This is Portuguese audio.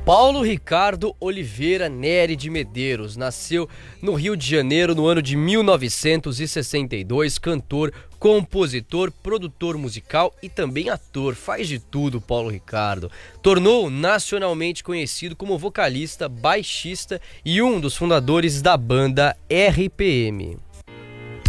Paulo Ricardo Oliveira Neri de Medeiros nasceu no Rio de Janeiro no ano de 1962, cantor, compositor, produtor musical e também ator, faz de tudo Paulo Ricardo. Tornou nacionalmente conhecido como vocalista, baixista e um dos fundadores da banda RPM.